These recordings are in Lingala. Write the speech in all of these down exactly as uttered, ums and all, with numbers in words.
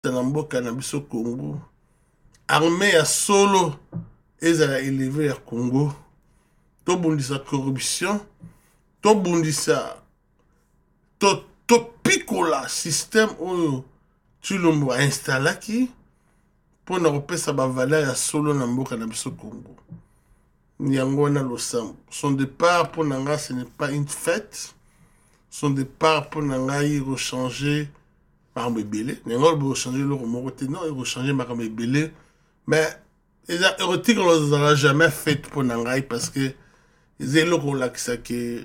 na mboka na biso Congo armée ya solo ezala élevé ya Congo to bundisa corruption to bundisa to to pikola système oyo Tshilombo a installaki pour na kopesa ba valeur ya solo na mboka na biso Congo. Yango na losambo. Son départ pour Nanga, ce n'est pas une fête. Son départ pour Nanga, il rechanger par Mébélé. Nanga, il rechanger le remoroté. Non, il rechanger par Mébélé. Mais, les érotiques, on ne l'a jamais fait pour Nanga parce que ils ont relaxé que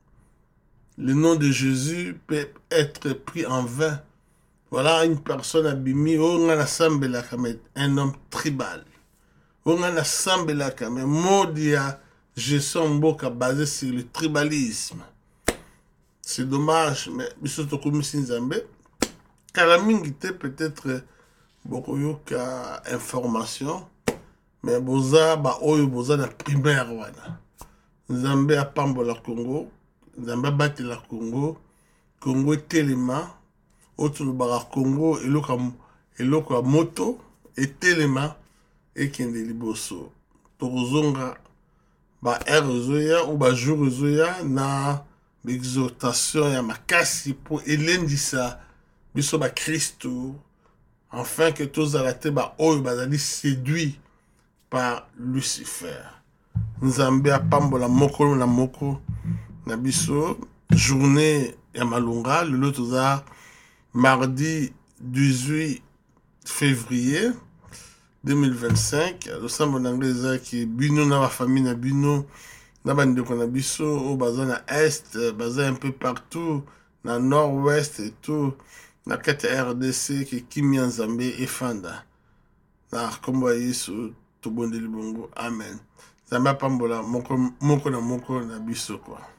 le nom de Jésus peut être pris en vain. Voilà une personne abîmée, on a un homme tribal. On a l'assemblée mais Modia gestion mboka basé sur le tribalisme. C'est dommage, mais bisoto comme Sinzambe. Kalamingite peut-être beaucoup yoka information, mais boza ba oyo boza na primaire wana. Nzambe a pambola Congo, Nzambe bati la Congo, Congo telema, autour bara Congo eloka eloka moto et telema. Et qui est liboso. Tozonga ba erozoya ou ba jourozoya na l'exhortation ya makasi pour elendisa biso ba Christo afin que tous alate ba oyo bazali séduit par Lucifer. Nzambe apambola mokolo na moko na biso journée ya malunga le toza mardi dix-huit février deux mille vingt-cinq, le sambo d'anglais qui bino na ma famille na bino na bande ko na biso au bazin na est, bazin un peu partout na nord-ouest et tout na kati R D C qui Kimi Nzambe et Fanda na kombo Yesu to bondeli bongo amen. Zamba pambola moko moko na moko na biso quoi.